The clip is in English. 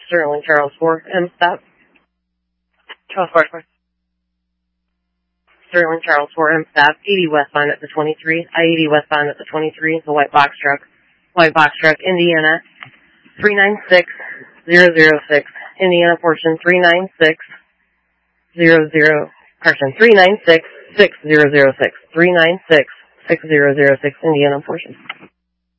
Sterling Charles 4, M-Stop. Charles 4. Sterling Charles 4, M-Stop. 80 westbound at the 23. I-80 westbound at the 23. The white box truck. Indiana. 396006. Indiana portion 3966006. 3966006. 3966006. Indiana portion.